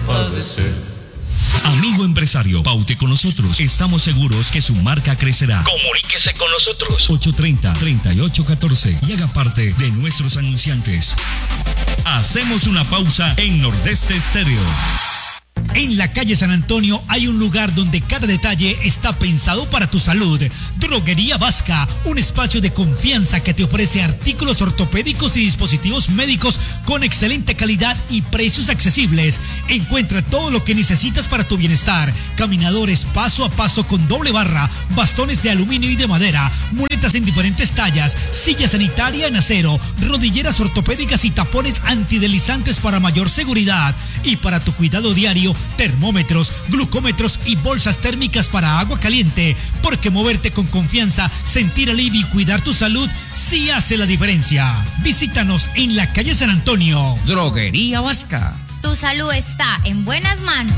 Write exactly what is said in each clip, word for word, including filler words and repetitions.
padecer. Amigo empresario, paute con nosotros. Estamos seguros que su marca crecerá. Comuníquese con nosotros. ocho tres cero, tres ocho uno cuatro y haga parte de nuestros anunciantes. Hacemos una pausa en Nordeste Estéreo. En la calle San Antonio hay un lugar donde cada detalle está pensado para tu salud. Droguería Vasca, un espacio de confianza que te ofrece artículos ortopédicos y dispositivos médicos con excelente calidad y precios accesibles. Encuentra todo lo que necesitas para tu bienestar. Caminadores paso a paso con doble barra, bastones de aluminio y de madera, muletas en diferentes tallas, silla sanitaria en acero, rodilleras ortopédicas y tapones antideslizantes para mayor seguridad. Y para tu cuidado diario, termómetros, glucómetros y bolsas térmicas para agua caliente, porque moverte con confianza, sentir alivio y cuidar tu salud sí hace la diferencia. Visítanos en la calle San Antonio. Droguería Vasca. Tu salud está en buenas manos.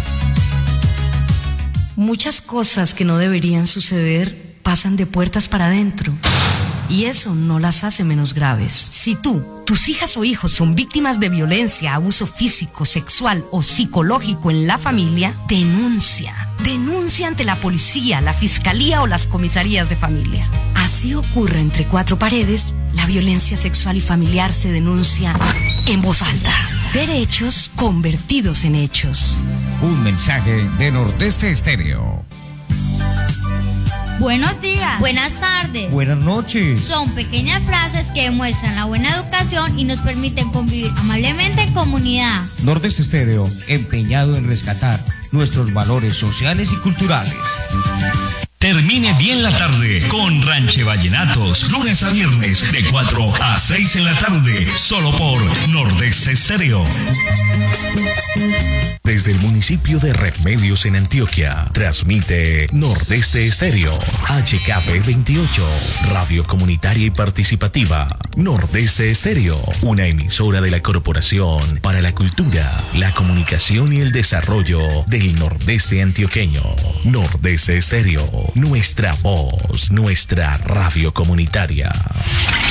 Muchas cosas que no deberían suceder pasan de puertas para adentro. Y eso no las hace menos graves. Si tú, tus hijas o hijos son víctimas de violencia, abuso físico, sexual o psicológico en la familia, denuncia. Denuncia ante la policía, la fiscalía o las comisarías de familia. Así ocurre entre cuatro paredes, la violencia sexual y familiar se denuncia en voz alta. Derechos convertidos en hechos. Un mensaje de Nordeste Estéreo. Buenos días. Buenas tardes. Buenas noches. Son pequeñas frases que demuestran la buena educación y nos permiten convivir amablemente en comunidad. Nordeste Estéreo, empeñado en rescatar nuestros valores sociales y culturales. Termine bien la tarde con Ranche Vallenatos, lunes a viernes de cuatro a seis en la tarde, solo por Nordeste Estéreo. Desde el municipio de Remedios en Antioquia, transmite Nordeste Estéreo, H K P veintiocho, radio comunitaria y participativa. Nordeste Estéreo, una emisora de la Corporación para la Cultura, la Comunicación y el Desarrollo del Nordeste Antioqueño. Nordeste Estéreo, nuestra voz, nuestra radio comunitaria.